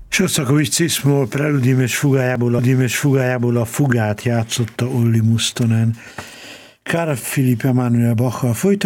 Shostakovich Moll preludium és fugájából a fugát játszotta Olli Mustonen. Carl Philipp Emanuel Bach-kal folytatjuk.